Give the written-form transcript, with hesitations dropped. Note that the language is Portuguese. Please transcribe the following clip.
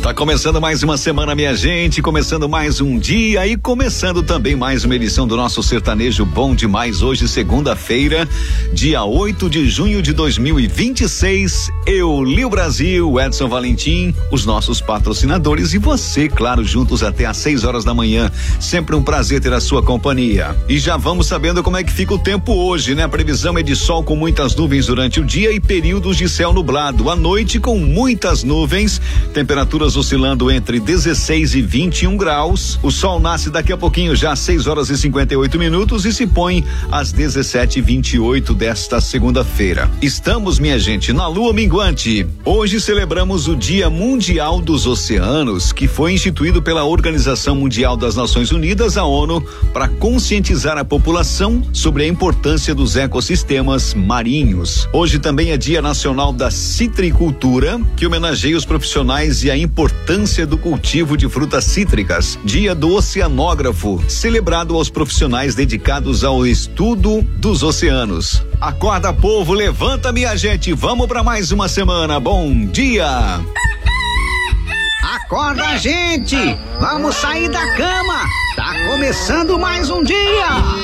Tá começando mais uma semana, minha gente, começando mais um dia e começando também mais uma edição do nosso Sertanejo Bom Demais. Hoje, segunda-feira, dia 8 de junho de 2026. Eu, Lio Brasil, Edson Valentim, os nossos patrocinadores e você, claro, juntos até às 6 horas da manhã. Sempre um prazer ter a sua companhia. E já vamos sabendo como é que fica o tempo hoje, né? A previsão é de sol com muitas nuvens durante o dia e períodos de céu nublado. À noite, com muitas nuvens, temperaturas oscilando entre 16 e 21 graus. O sol nasce daqui a pouquinho, já às 6 horas e 58 minutos e se põe às 17h28 desta segunda-feira. Estamos, minha gente, na lua minguante. Hoje celebramos o Dia Mundial dos Oceanos, que foi instituído pela Organização Mundial das Nações Unidas, a ONU, para conscientizar a população sobre a importância dos ecossistemas marinhos. Hoje também é Dia Nacional da Citricultura, que homenageia os profissionais e a importância do cultivo de frutas cítricas. Dia do Oceanógrafo, celebrado aos profissionais dedicados ao estudo dos oceanos. Acorda, povo, levanta, minha gente, vamos para mais uma semana. Bom dia! Acorda, gente! Vamos sair da cama! Tá começando mais um dia!